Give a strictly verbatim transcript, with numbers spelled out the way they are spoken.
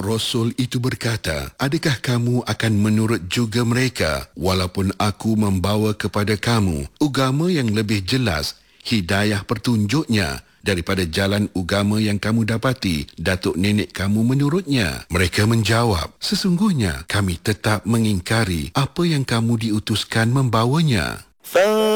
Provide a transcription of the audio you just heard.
Rasul itu berkata, adakah kamu akan menurut juga mereka walaupun aku membawa kepada kamu agama yang lebih jelas, hidayah petunjuknya daripada jalan agama yang kamu dapati datuk nenek kamu menurutnya? Mereka menjawab, sesungguhnya kami tetap mengingkari apa yang kamu diutuskan membawanya.